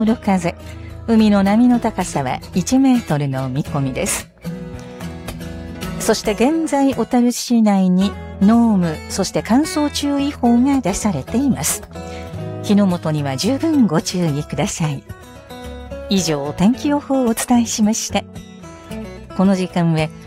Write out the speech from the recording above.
る風、海の波の高さは1メートルの見込みです。そして現在小樽市内に濃霧、そして乾燥注意報が出されています。火の元には十分ご注意ください。以上、天気予報をお伝えしました。この時間は